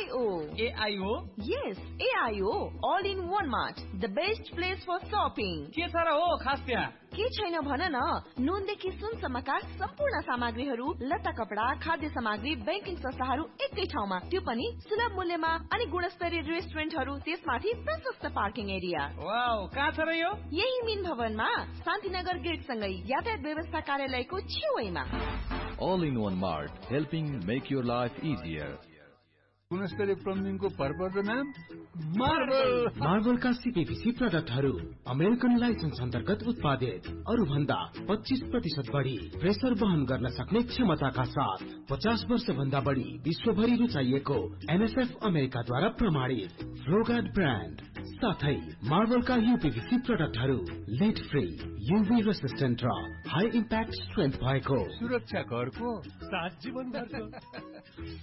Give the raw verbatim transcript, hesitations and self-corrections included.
I O. A I O? Yes, A I O. All in one mart. The best place for shopping. के छ र हो खास त्यहाँ? के छैन भन न, नुनदेखि सुनसम्मका सम्पूर्ण सामग्रीहरू, लत्ता कपडा, खाद्य सामग्री, बैंकिङ संस्थाहरू एकै ठाउँमा, त्यो पनि सुलभ मूल्यमा अनि गुणस्तरीय रेस्टुरेन्टहरू, त्यसमाथि प्रशस्त पार्किङ एरिया। वाउ, कहाँ छ र यो? यही मिन भवनमा शान्तिनगर गेट सँगै यातायात व्यवस्था कार्यालयको छेउमा। All in one mart, helping make your life easier. गुणस्तरीय प्लम्बिङको भरपर्दो नाम मार्बल। मार्बलका सीपीवीसी प्रोडक्टहरू अमेरिकन लाइसेन्स अन्तर्गत उत्पादित, अरू भन्दा पच्चीस प्रतिशत बढी प्रेसर वहन गर्न सक्ने क्षमताका साथ पचास वर्ष भन्दा बढी विश्वभरि रुचाइएको एनएसएफ अमेरिकाद्वारा प्रमाणित फ्लोगार्ड ब्रान्ड साथै मार्बलका यूपीवीसी प्रोडक्टहरू लेड फ्री, यूभी रेसिस्टेन्ट र हाई इम्प्याक्ट स्ट्रेन्थ भएको, सुरक्षा घरको सात जीवन घरको।